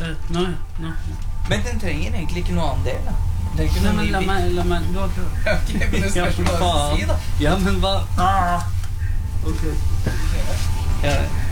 Nå. Men den trenger egentlig ikke noe annen del, da. Det er ikke Nei, noe men la meg du har ikke... Ok, men det spørs hva du si, da. Ja, men hva... Ok. Ja,